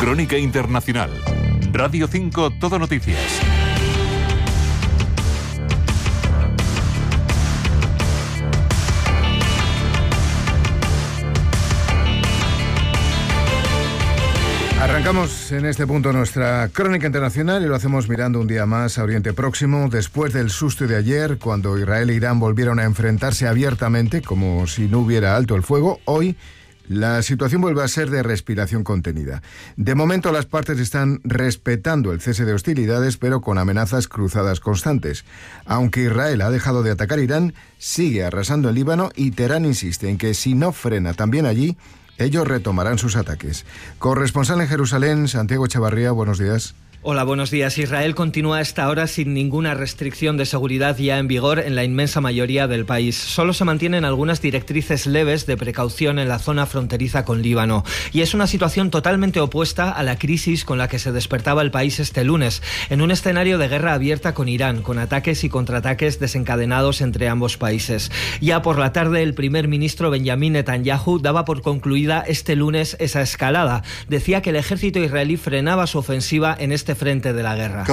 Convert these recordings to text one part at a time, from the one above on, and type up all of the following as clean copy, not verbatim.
Crónica Internacional. Radio 5 Todo Noticias. Arrancamos en este punto nuestra crónica internacional y lo hacemos mirando un día más a Oriente Próximo, después del susto de ayer, cuando Israel e Irán volvieron a enfrentarse abiertamente, como si no hubiera alto el fuego. Hoy la situación vuelve a ser de respiración contenida. De momento las partes están respetando el cese de hostilidades, pero con amenazas cruzadas constantes. Aunque Israel ha dejado de atacar Irán, sigue arrasando el Líbano y Teherán insiste en que si no frena también allí, ellos retomarán sus ataques. Corresponsal en Jerusalén, Santiago Echevarría, buenos días. Hola, buenos días. Israel continúa a esta hora sin ninguna restricción de seguridad ya en vigor en la inmensa mayoría del país. Solo se mantienen algunas directrices leves de precaución en la zona fronteriza con Líbano. Y es una situación totalmente opuesta a la crisis con la que se despertaba el país este lunes, en un escenario de guerra abierta con Irán, con ataques y contraataques desencadenados entre ambos países. Ya por la tarde, el primer ministro Benjamin Netanyahu daba por concluida este lunes esa escalada. Decía que el ejército israelí frenaba su ofensiva en este frente de la guerra.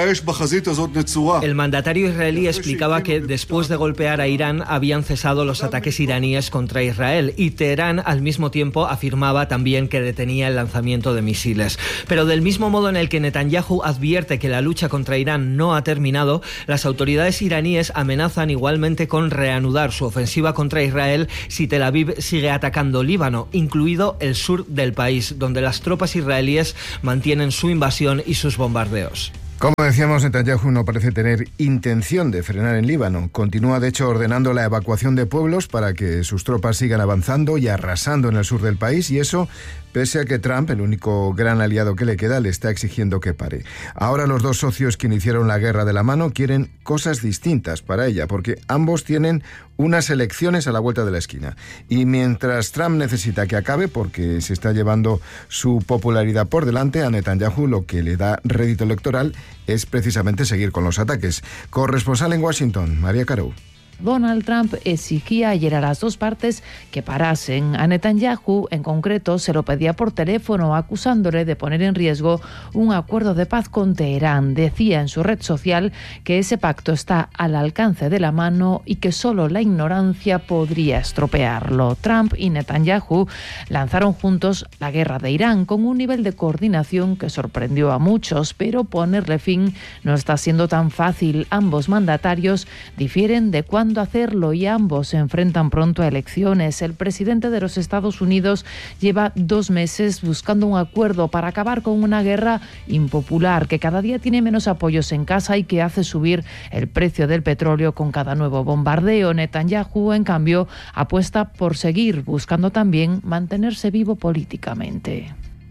El mandatario israelí explicaba que después de golpear a Irán habían cesado los ataques iraníes contra Israel y Teherán al mismo tiempo afirmaba también que detenía el lanzamiento de misiles. Pero del mismo modo en el que Netanyahu advierte que la lucha contra Irán no ha terminado, las autoridades iraníes amenazan igualmente con reanudar su ofensiva contra Israel si Tel Aviv sigue atacando Líbano, incluido el sur del país, donde las tropas israelíes mantienen su invasión y sus bombardeos. Como decíamos, Netanyahu no parece tener intención de frenar en Líbano. Continúa, de hecho, ordenando la evacuación de pueblos para que sus tropas sigan avanzando y arrasando en el sur del país, y eso pese a que Trump, el único gran aliado que le queda, le está exigiendo que pare. Ahora los dos socios que iniciaron la guerra de la mano quieren cosas distintas para ella, porque ambos tienen unas elecciones a la vuelta de la esquina. Y mientras Trump necesita que acabe, porque se está llevando su popularidad por delante, a Netanyahu lo que le da rédito electoral es precisamente seguir con los ataques. Corresponsal en Washington, María Carou. Donald Trump exigía ayer a las dos partes que parasen. A Netanyahu, en concreto, se lo pedía por teléfono, acusándole de poner en riesgo un acuerdo de paz con Teherán. Decía en su red social que ese pacto está al alcance de la mano y que solo la ignorancia podría estropearlo. Trump y Netanyahu lanzaron juntos la guerra de Irán con un nivel de coordinación que sorprendió a muchos, pero ponerle fin no está siendo tan fácil. Ambos mandatarios difieren de cuándo hacerlo y ambos se enfrentan pronto a elecciones. El presidente de los Estados Unidos lleva 2 meses buscando un acuerdo para acabar con una guerra impopular que cada día tiene menos apoyos en casa y que hace subir el precio del petróleo con cada nuevo bombardeo. Netanyahu, en cambio, apuesta por seguir buscando también mantenerse vivo políticamente.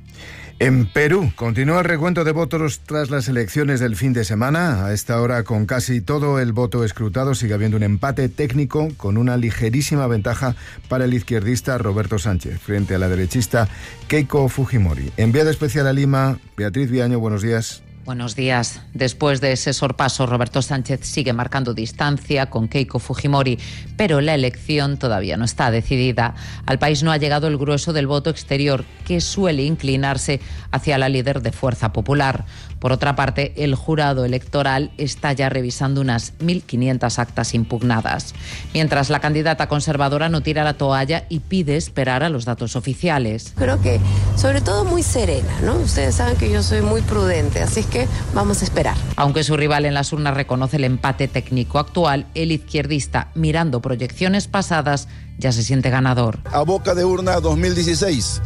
En Perú continúa el recuento de votos tras las elecciones del fin de semana. A esta hora, con casi todo el voto escrutado, sigue habiendo un empate técnico con una ligerísima ventaja para el izquierdista Roberto Sánchez frente a la derechista Keiko Fujimori. Enviada especial a Lima, Beatriz Viaño, buenos días. Buenos días. Después de ese sorpaso, Roberto Sánchez sigue marcando distancia con Keiko Fujimori, pero la elección todavía no está decidida. Al país no ha llegado el grueso del voto exterior, que suele inclinarse hacia la líder de Fuerza Popular. Por otra parte, el jurado electoral está ya revisando unas 1.500 actas impugnadas. Mientras, la candidata conservadora no tira la toalla y pide esperar a los datos oficiales. Creo que, sobre todo, muy serena, ¿no? Ustedes saben que yo soy muy prudente, así es que vamos a esperar. Aunque su rival en las urnas reconoce el empate técnico actual, el izquierdista, mirando proyecciones pasadas, ya se siente ganador. A boca de urna 2016,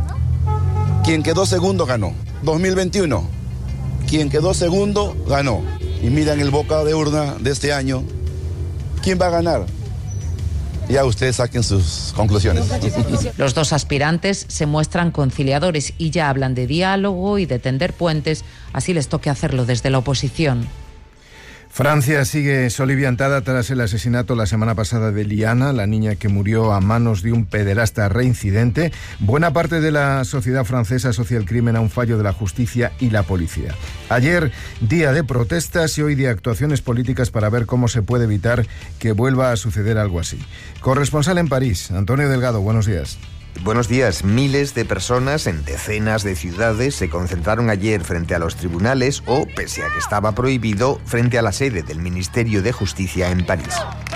quien quedó segundo ganó. 2021. Quien quedó segundo, ganó. Y miran el boca de urna de este año. ¿Quién va a ganar? Ya ustedes saquen sus conclusiones. Los dos aspirantes se muestran conciliadores y ya hablan de diálogo y de tender puentes, así les toque hacerlo desde la oposición. Francia sigue soliviantada tras el asesinato la semana pasada de Liana, la niña que murió a manos de un pederasta reincidente. Buena parte de la sociedad francesa asocia el crimen a un fallo de la justicia y la policía. Ayer, día de protestas y hoy de actuaciones políticas para ver cómo se puede evitar que vuelva a suceder algo así. Corresponsal en París, Antonio Delgado, buenos días. Buenos días. Miles de personas en decenas de ciudades se concentraron ayer frente a los tribunales o, pese a que estaba prohibido, frente a la sede del Ministerio de Justicia en París.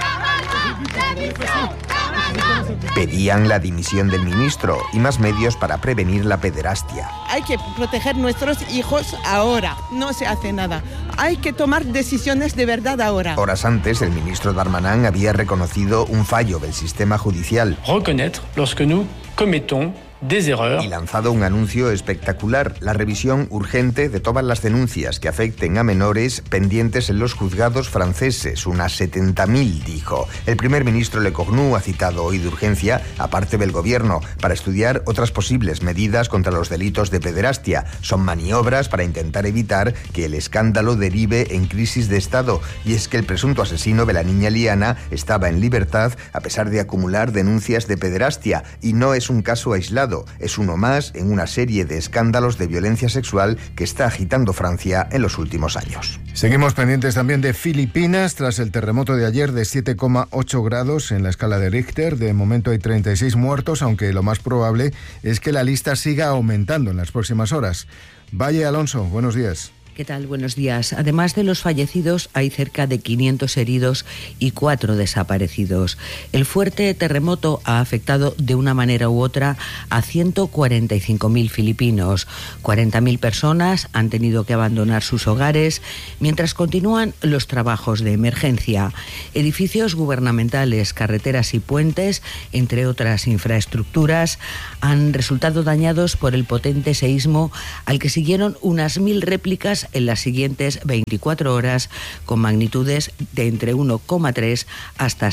Pedían la dimisión del ministro y más medios para prevenir la pederastia. Hay que proteger nuestros hijos ahora. No se hace nada. Hay que tomar decisiones de verdad ahora. Horas antes, el ministro Darmanin había reconocido un fallo del sistema judicial. Reconnaître lorsque nous commettons des erreurs. Y lanzado un anuncio espectacular: la revisión urgente de todas las denuncias que afecten a menores pendientes en los juzgados franceses, unas 70.000, dijo. El primer ministro Lecornu ha citado hoy de urgencia a parte del gobierno para estudiar otras posibles medidas contra los delitos de pederastia. Son maniobras para intentar evitar que el escándalo derive en crisis de Estado. Y es que el presunto asesino de la niña Liana estaba en libertad a pesar de acumular denuncias de pederastia, y no es un caso aislado. Es uno más en una serie de escándalos de violencia sexual que está agitando Francia en los últimos años. Seguimos pendientes también de Filipinas tras el terremoto de ayer de 7,8 grados en la escala de Richter. De momento hay 36 muertos, aunque lo más probable es que la lista siga aumentando en las próximas horas. Valle Alonso, buenos días. ¿Qué tal? Buenos días. Además de los fallecidos, hay cerca de 500 heridos y 4 desaparecidos. El fuerte terremoto ha afectado de una manera u otra a 145.000 filipinos. 40.000 personas han tenido que abandonar sus hogares mientras continúan los trabajos de emergencia. Edificios gubernamentales, carreteras y puentes, entre otras infraestructuras, han resultado dañados por el potente seísmo al que siguieron unas 1.000 réplicas en las siguientes 24 horas, con magnitudes de entre 1,3 hasta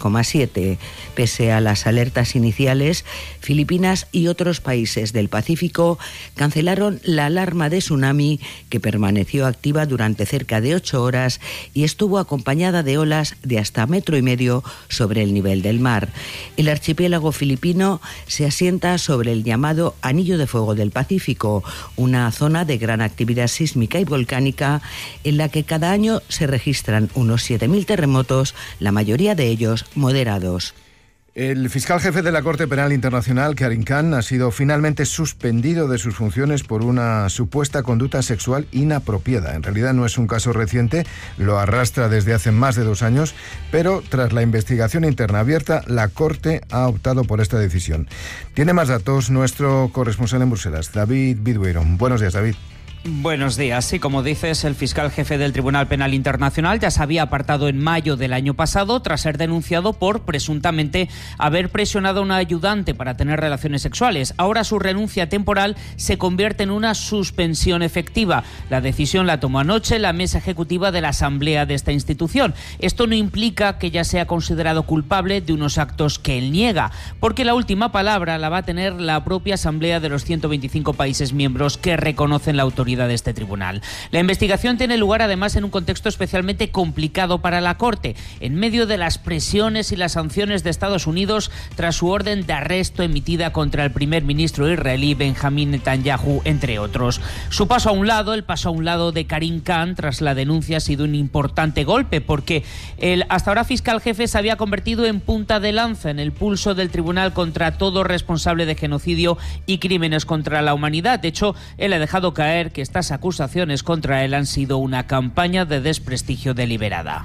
6,7. Pese a las alertas iniciales, Filipinas y otros países del Pacífico cancelaron la alarma de tsunami, que permaneció activa durante cerca de 8 horas y estuvo acompañada de olas de hasta 1,5 metros sobre el nivel del mar. El archipiélago filipino se asienta sobre el llamado Anillo de Fuego del Pacífico, una zona de gran actividad sísmica y volcánica en la que cada año se registran unos 7.000 terremotos, la mayoría de ellos moderados. El fiscal jefe de la Corte Penal Internacional, Karim Khan, ha sido finalmente suspendido de sus funciones por una supuesta conducta sexual inapropiada. En realidad no es un caso reciente, lo arrastra desde hace más de 2 años, pero tras la investigación interna abierta, la Corte ha optado por esta decisión. Tiene más datos nuestro corresponsal en Bruselas, David Biduero. Buenos días, David. Buenos días. Sí, como dices, el fiscal jefe del Tribunal Penal Internacional ya se había apartado en mayo del año pasado tras ser denunciado por presuntamente haber presionado a una ayudante para tener relaciones sexuales. Ahora su renuncia temporal se convierte en una suspensión efectiva. La decisión la tomó anoche la mesa ejecutiva de la Asamblea de esta institución. Esto no implica que ya sea considerado culpable de unos actos que él niega, porque la última palabra la va a tener la propia Asamblea de los 125 países miembros que reconocen la autoridad de este tribunal. La investigación tiene lugar además en un contexto especialmente complicado para la Corte, en medio de las presiones y las sanciones de Estados Unidos tras su orden de arresto emitida contra el primer ministro israelí Benjamín Netanyahu, entre otros. Su paso a un lado, el paso a un lado de Karim Khan tras la denuncia, ha sido un importante golpe, porque el hasta ahora fiscal jefe se había convertido en punta de lanza en el pulso del tribunal contra todo responsable de genocidio y crímenes contra la humanidad. De hecho, él ha dejado caer que estas acusaciones contra él han sido una campaña de desprestigio deliberada.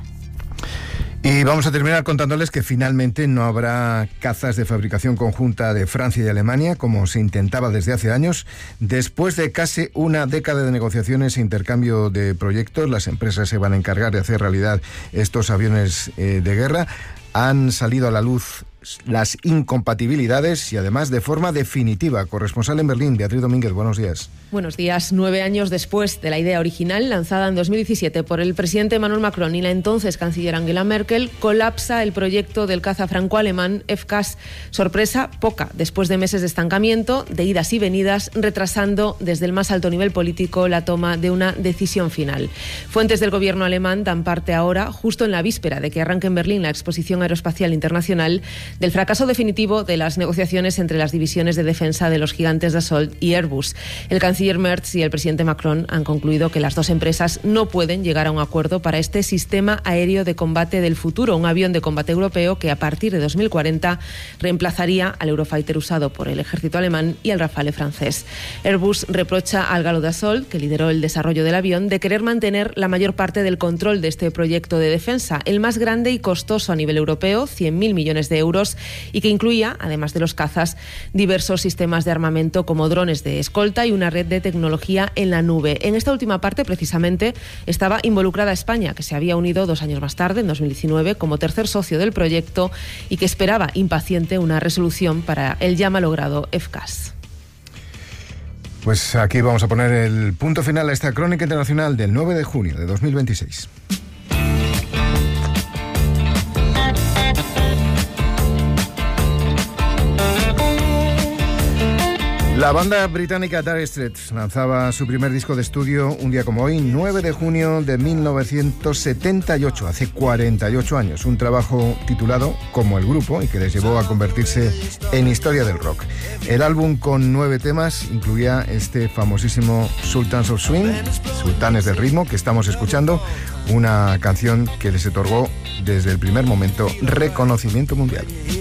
Y vamos a terminar contándoles que finalmente no habrá cazas de fabricación conjunta de Francia y Alemania, como se intentaba desde hace años. Después de casi una década de negociaciones e intercambio de proyectos, las empresas se van a encargar de hacer realidad estos aviones de guerra. Han salido a la luz las incompatibilidades y además de forma definitiva. Corresponsal en Berlín, Beatriz Domínguez, buenos días. Buenos días. 9 años después de la idea original, lanzada en 2017 por el presidente Emmanuel Macron y la entonces canciller Angela Merkel, colapsa el proyecto del caza franco-alemán FCAS. Sorpresa poca, después de meses de estancamiento, de idas y venidas, retrasando desde el más alto nivel político la toma de una decisión final. Fuentes del gobierno alemán dan parte ahora, justo en la víspera de que arranque en Berlín la exposición Aeroespacial Internacional del fracaso definitivo de las negociaciones entre las divisiones de defensa de los gigantes Dassault y Airbus. El canciller Merz y el presidente Macron han concluido que las dos empresas no pueden llegar a un acuerdo para este sistema aéreo de combate del futuro, un avión de combate europeo que a partir de 2040 reemplazaría al Eurofighter usado por el ejército alemán y al Rafale francés. Airbus reprocha al galo Dassault, que lideró el desarrollo del avión, de querer mantener la mayor parte del control de este proyecto de defensa, el más grande y costoso a nivel europeo, 100.000 millones de euros, y que incluía, además de los cazas, diversos sistemas de armamento como drones de escolta y una red de tecnología en la nube. En esta última parte, precisamente, estaba involucrada España, que se había unido 2 años más tarde, en 2019, como tercer socio del proyecto y que esperaba impaciente una resolución para el ya malogrado FCAS. Pues aquí vamos a poner el punto final a esta crónica internacional del 9 de junio de 2026. La banda británica Dire Straits lanzaba su primer disco de estudio un día como hoy, 9 de junio de 1978, hace 48 años. Un trabajo titulado como el grupo y que les llevó a convertirse en historia del rock. El álbum con 9 temas incluía este famosísimo Sultans of Swing, Sultanes del Ritmo, que estamos escuchando, una canción que les otorgó desde el primer momento reconocimiento mundial.